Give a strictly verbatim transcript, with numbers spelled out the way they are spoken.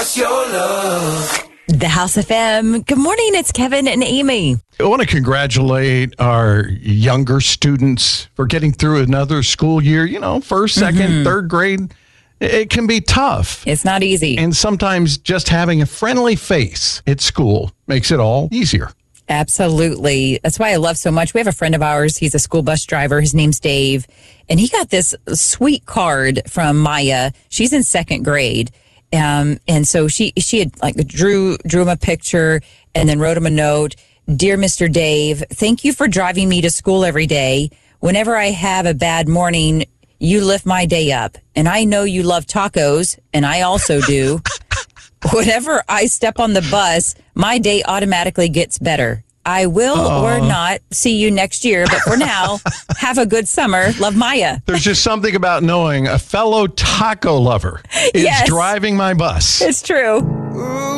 what's your love? The House F M. Good morning. It's Kevin and Amy. I want to congratulate our younger students for getting through another school year. You know, first, second, mm-hmm. third grade. It can be tough. It's not easy. And sometimes just having a friendly face at school makes it all easier. Absolutely. That's why I love so much. We have a friend of ours. He's a school bus driver. His name's Dave. And he got this sweet card from Maya. She's in second grade. Um, and so she she had like drew drew him a picture and then wrote him a note. Dear Mister Dave, thank you for driving me to school every day. Whenever I have a bad morning, you lift my day up. And I know you love tacos, and I also do. Whenever I step on the bus, my day automatically gets better. I will uh, or not see you next year, but for now, have a good summer. Love, Maya. There's just something about knowing a fellow taco lover is yes. driving my bus. It's true.